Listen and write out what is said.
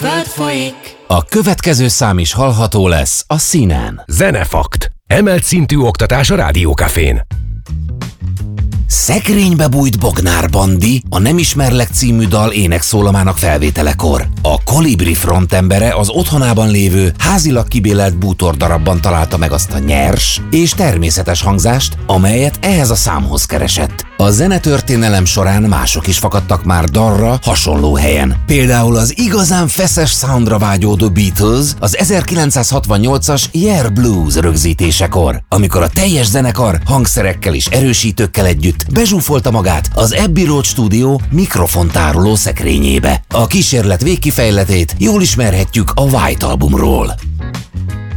Föld folyik. A következő szám is hallható lesz a színen. Zenefakt. Emelt szintű oktatás a Rádiókafén. Szekrénybe bújt Bognár Bandi a Nem ismerlek című dal énekszólamának felvételekor. A Kolibri frontembere az otthonában lévő, házilag kibélelt bútordarabban találta meg azt a nyers és természetes hangzást, amelyet ehhez a számhoz keresett. A zenetörténelem során mások is fakadtak már dalra hasonló helyen. Például az igazán feszes soundra vágyó The Beatles az 1968-as Yeah Blues rögzítésekor, amikor a teljes zenekar hangszerekkel és erősítőkkel együtt bezsúfolta magát az Abbey Road Studio mikrofontároló szekrényébe. A kísérlet végkifejletét jól ismerhetjük a White albumról.